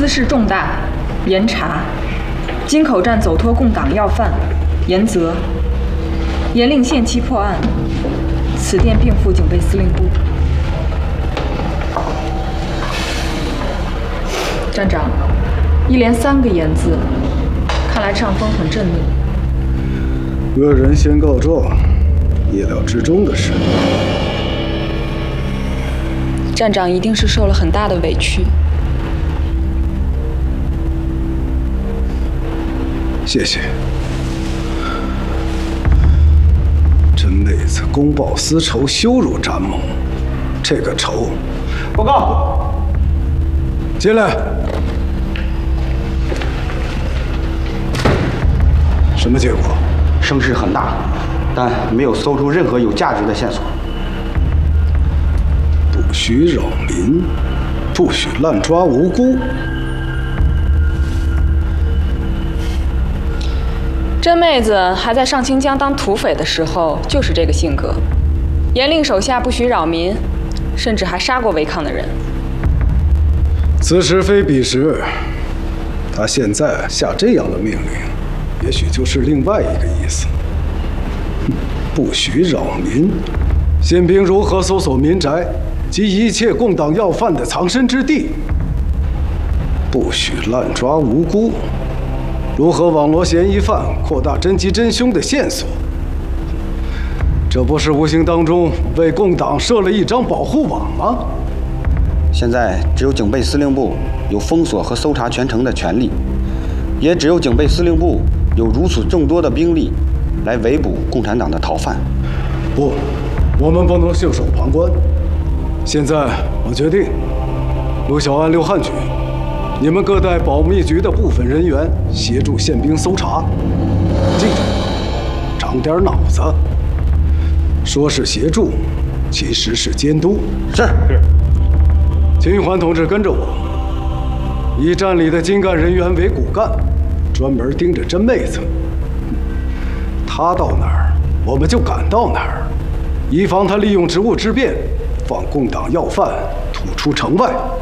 私事重大，严查。金口站走脱共党要犯，严责。严令限期破案。此电并附警备司令部。站长，一连3个严字，看来上峰很震怒。 恶人先告状，意料之中的事。 站长一定是受了很大的委屈。 谢谢。这妹子公报私仇，羞辱詹某，这个仇…… 报告。 进来。什么结果？ 声势很大，但没有搜出任何有价值的线索。 不许扰民，不许滥抓无辜。 这妹子还在上清江当土匪的时候，就是这个性格，严令手下不许扰民，甚至还杀过违抗的人。 此时非彼时，他现在下这样的命令，也许就是另外一个意思。不许扰民，宪兵如何搜索民宅及一切共党要犯的藏身之地？不许滥抓无辜。如何网罗嫌疑犯，扩大侦缉真凶的线索？这不是无形当中为共党设了一张保护网吗？ 现在只有警备司令部有封锁和搜查全城的权利，也只有警备司令部有如此众多的兵力来围捕共产党的逃犯。 不，我们不能袖手旁观。现在我决定，陆小安、刘汉举，你们各带保密局的部分人员协助宪兵搜查。记住，长点脑子。说是协助，其实是监督。 是。 秦玉环同志跟着我，以站里的精干人员为骨干，专门盯着真妹子。他到哪儿，我们就赶到哪儿，以防他利用职务之便，放共党要犯吐出城外。